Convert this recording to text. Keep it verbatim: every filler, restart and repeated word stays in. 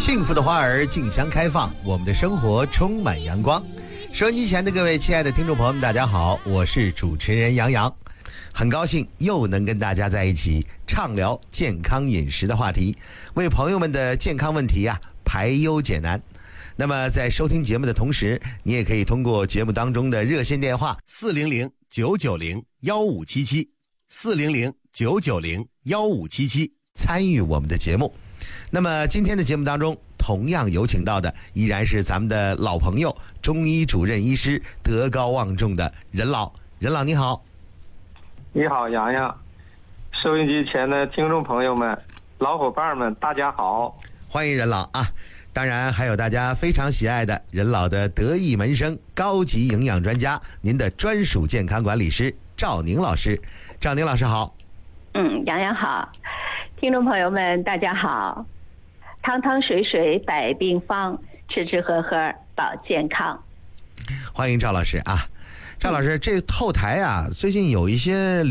幸福的花儿竞相开放，我们的生活充满阳光。收音机前的各位亲爱的听众朋友们，大家好，我是主持人杨洋，很高兴又能跟大家在一起畅聊健康饮食的话题，为朋友们的健康问题啊排忧解难。那么在收听节目的同时，你也可以通过节目当中的热线电话四零零九九零幺五七七四零零九九零幺五七七参与我们的节目。那么今天的节目当中，同样有请到的依然是咱们的老朋友，中医主任医师，德高望重的任老。任老你好。 你好，洋洋。收音机前的听众朋友们、老伙伴们，大家好， 欢迎任老啊！当然还有大家非常喜爱的任老的得意门生、高级营养专家，您的专属健康管理师赵宁老师。赵宁老师好。 嗯，洋洋好，听众朋友们大家好。汤汤水水百病方，吃吃喝喝保健康。 欢迎赵老师啊！赵老师，这后台啊，最近有一些